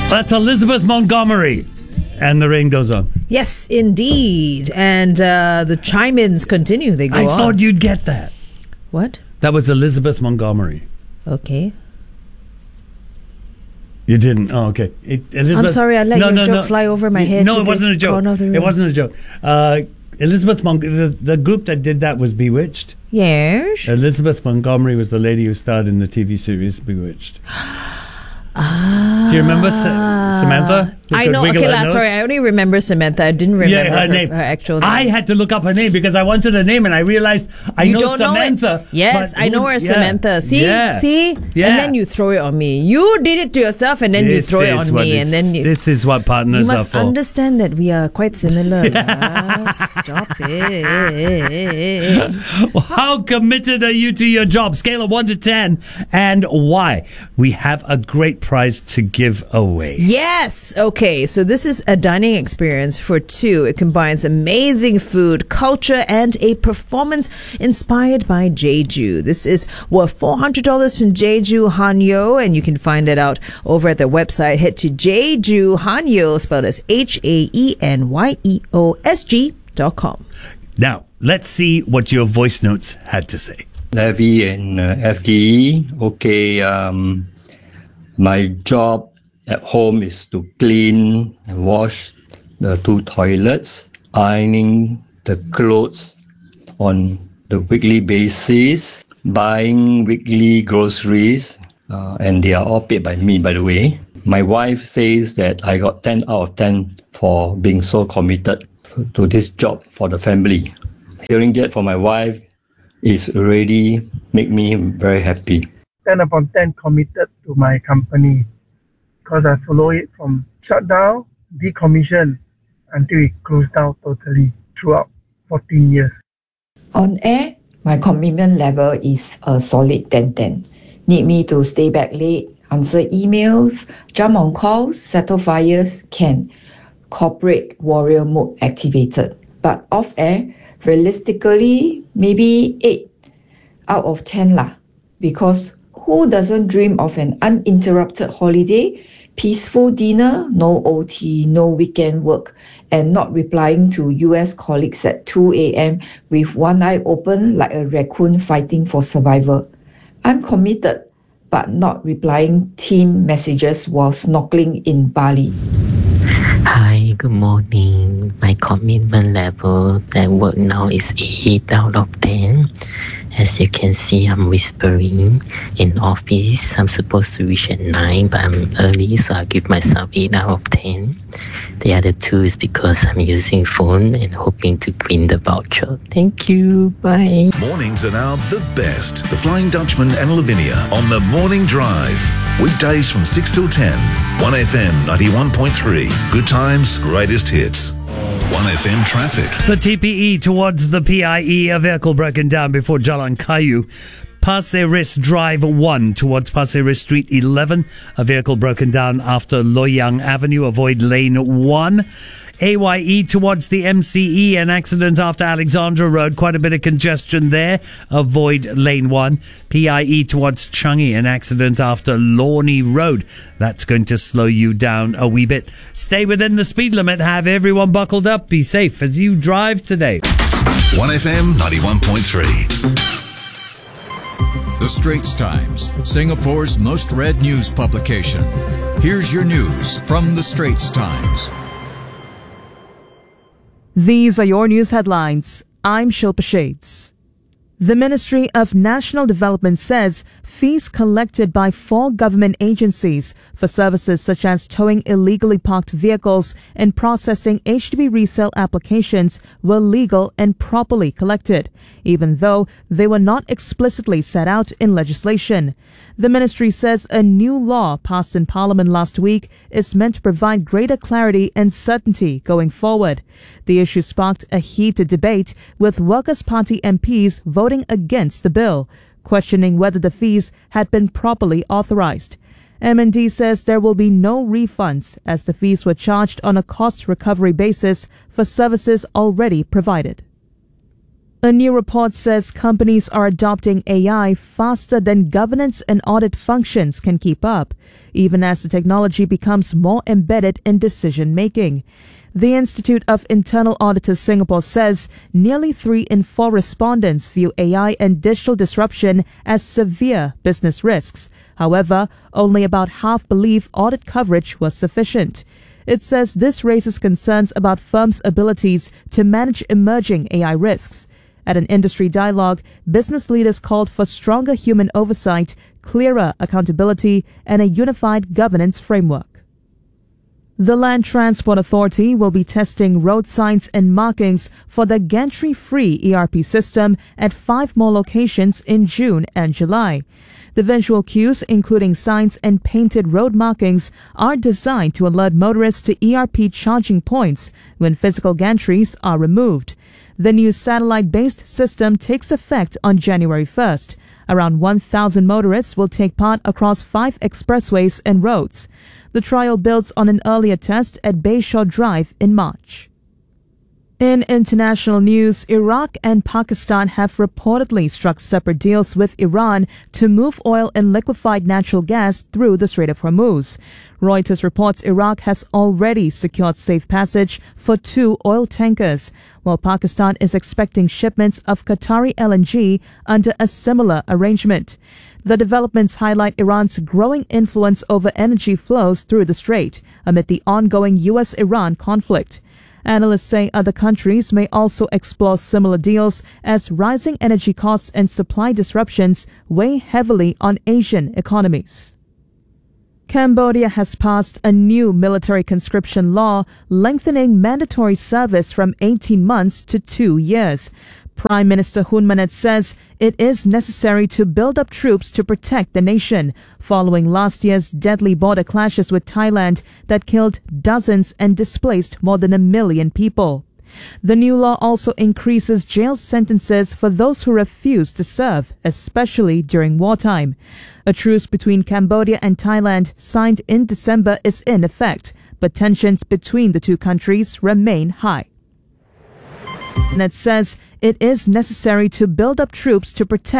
That's Elizabeth Montgomery. And the rain goes on. Yes, indeed. And the chime-ins continue. They go on. I thought you'd get that. What? That was Elizabeth Montgomery. Okay. You didn't? Oh, okay. Elizabeth, I'm sorry, I let your joke fly over my head. No, it wasn't a joke. It wasn't a joke. Elizabeth Montgomery, the group that did that was Bewitched. Yes. Elizabeth Montgomery was the lady who starred in the TV series Bewitched. Do you remember Samantha? I know. Okay, sorry. I only remember Samantha. I didn't remember her name. Her actual name. I had to look up her name because I wanted a name and I realized I know Samantha. Know yes, I know her Samantha. See? See? Yeah. And then you throw it on me. You did it to yourself and then you throw it on me. And then this is what partners are for. You must understand that we are quite similar. Stop it. How committed are you to your job? Scale of 1 to 10. And why? We have a great prize to give away. Yes. Okay, so this is a dining experience for two. It combines amazing food, culture, and a performance inspired by Jeju. This is worth $400 from Jeju Hanyo, and you can find it out over at their website. Head to Jeju Hanyo, spelled as HAENYEOSG.com. Now, let's see what your voice notes had to say. Levy and FDE. Okay, my job at home is to clean and wash the 2 toilets, ironing the clothes on the weekly basis, buying weekly groceries, and they are all paid by me, by the way. My wife says that I got 10 out of 10 for being so committed to this job for the family. Hearing that from my wife is already make me very happy. 10 upon 10 committed to my company because I follow it from shutdown, decommission until it closed down totally throughout 14 years. On air, my commitment level is a solid 10-10. Need me to stay back late, answer emails, jump on calls, settle fires, can. Corporate warrior mode activated. But off air, realistically, maybe 8 out of 10 lah. Because who doesn't dream of an uninterrupted holiday, peaceful dinner, no OT, no weekend work, and not replying to US colleagues at 2 a.m. with one eye open like a raccoon fighting for survival? I'm committed, but not replying team messages while snorkeling in Bali. Hi, good morning. My commitment level at work now is 8 out of 10. As you can see, I'm whispering. In office, I'm supposed to reach at 9, but I'm early, so I'll give myself 8 out of 10. The other 2 is because I'm using phone and hoping to win the voucher. Thank you. Bye. Mornings are now the best. The Flying Dutchman and Lavinia on the Morning Drive. Weekdays from 6 till 10. 1FM 91.3. Good times, greatest hits. 1FM traffic. The TPE towards the PIE, a vehicle broken down before Jalan Kayu. Pasir Ris Drive 1 towards Pasir Ris Street 11. A vehicle broken down after Loyang Avenue. Avoid lane 1. AYE towards the MCE, an accident after Alexandra Road. Quite a bit of congestion there. Avoid lane 1. PIE towards Changi, an accident after Lornie Road. That's going to slow you down a wee bit. Stay within the speed limit. Have everyone buckled up. Be safe as you drive today. 1FM 91.3. The Straits Times, Singapore's most read news publication. Here's your news from The Straits Times. These are your news headlines. I'm Shilpa Shades. The Ministry of National Development says fees collected by 4 government agencies for services such as towing illegally parked vehicles and processing HDB resale applications were legal and properly collected, even though they were not explicitly set out in legislation. The ministry says a new law passed in Parliament last week is meant to provide greater clarity and certainty going forward. The issue sparked a heated debate, with Workers' Party MPs voting against the bill, questioning whether the fees had been properly authorized. MND says there will be no refunds, as the fees were charged on a cost recovery basis for services already provided. A new report says companies are adopting AI faster than governance and audit functions can keep up, even as the technology becomes more embedded in decision-making. The Institute of Internal Auditors Singapore says nearly 3 in 4 respondents view AI and digital disruption as severe business risks. However, only about half believe audit coverage was sufficient. It says this raises concerns about firms' abilities to manage emerging AI risks. At an industry dialogue, business leaders called for stronger human oversight, clearer accountability, and a unified governance framework. The Land Transport Authority will be testing road signs and markings for the gantry-free ERP system at 5 more locations in June and July. The visual cues, including signs and painted road markings, are designed to alert motorists to ERP charging points when physical gantries are removed. The new satellite-based system takes effect on January 1st. Around 1,000 motorists will take part across 5 expressways and roads. The trial builds on an earlier test at Bayshore Drive in March. In international news, Iraq and Pakistan have reportedly struck separate deals with Iran to move oil and liquefied natural gas through the Strait of Hormuz. Reuters reports Iraq has already secured safe passage for 2 oil tankers, while Pakistan is expecting shipments of Qatari LNG under a similar arrangement. The developments highlight Iran's growing influence over energy flows through the strait amid the ongoing U.S.-Iran conflict. Analysts say other countries may also explore similar deals as rising energy costs and supply disruptions weigh heavily on Asian economies. Cambodia has passed a new military conscription law lengthening mandatory service from 18 months to 2 years. Prime Minister Hun Manet says it is necessary to build up troops to protect the nation, following last year's deadly border clashes with Thailand that killed dozens and displaced more than 1 million people. The new law also increases jail sentences for those who refuse to serve, especially during wartime. A truce between Cambodia and Thailand signed in December is in effect, but tensions between the two countries remain high. And it says it is necessary to build up troops to protect